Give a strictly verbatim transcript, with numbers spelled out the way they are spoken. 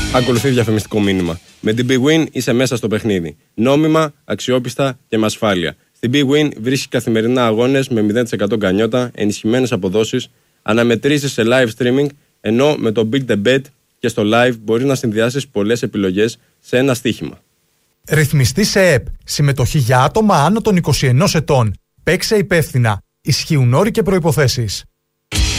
Ακολουθεί διαφημιστικό μήνυμα. Με την Big Win είσαι μέσα στο παιχνίδι. Νόμιμα, αξιόπιστα και με ασφάλεια. Στην Big Win βρίσκεις καθημερινά αγώνες με μηδέν τοις εκατό γκανιότα, ενισχυμένες αποδόσεις, αναμετρήσεις σε live streaming, ενώ με το Build the Bet και στο live μπορείς να συνδυάσεις πολλές επιλογές σε ένα στοίχημα. Ρυθμιστή σε ΕΠ. Συμμετοχή για άτομα άνω των είκοσι ενός ετών. Παίξε υπεύθυνα. Ισχύουν όροι και προϋποθέσεις.